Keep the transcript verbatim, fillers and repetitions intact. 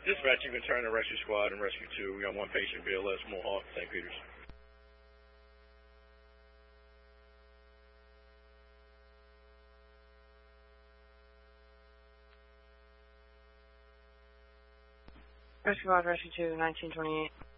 Dispatch, you can turn to Rescue Squad and Rescue two. We got one patient, B L S, Mohawk, Saint Peters. Rescue Squad, Rescue two, nineteen twenty-eight.